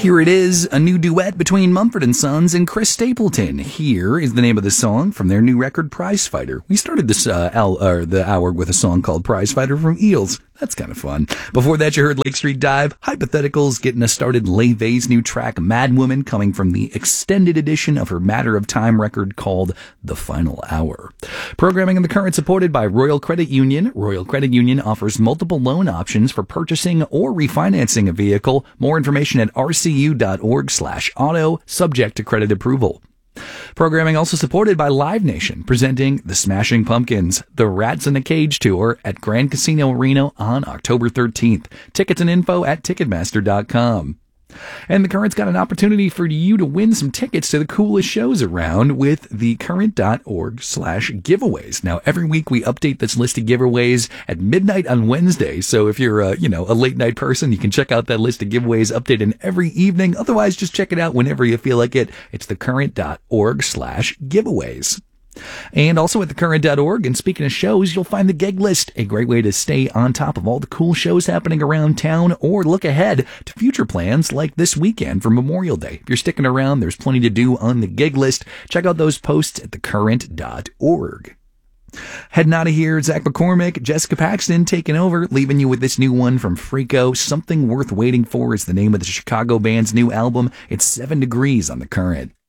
Here it is, a new duet between Mumford & Sons and Chris Stapleton. Here is the name of the song from their new record, Prize Fighter. We started this the hour with a song called Prize Fighter from Eels. That's kind of fun. Before that, you heard Lake Street Dive, Hypotheticals, getting us started, LeVay's new track, Mad Woman, coming from the extended edition of her Matter of Time record called The Final Hour. Programming in the current supported by Royal Credit Union. Royal Credit Union offers multiple loan options for purchasing or refinancing a vehicle. More information at rcu.org/auto, subject to credit approval. Programming also supported by Live Nation, presenting The Smashing Pumpkins, The Rats in a Cage Tour at Grand Casino Arena on October 13th. Tickets and info at Ticketmaster.com. And The Current's got an opportunity for you to win some tickets to the coolest shows around with thecurrent.org/giveaways. Now, every week we update this list of giveaways at midnight on Wednesday. So if you're a late night person, you can check out that list of giveaways updated every evening. Otherwise, just check it out whenever you feel like it. It's thecurrent.org/giveaways. And also at thecurrent.org, and speaking of shows, you'll find the gig list, a great way to stay on top of all the cool shows happening around town or look ahead to future plans like this weekend for Memorial Day. If you're sticking around, there's plenty to do on the gig list. Check out those posts at thecurrent.org. Heading out of here, Zach McCormick, Jessica Paxton taking over, leaving you with this new one from Freako. Something Worth Waiting For is the name of the Chicago band's new album. It's 7 Degrees on The Current.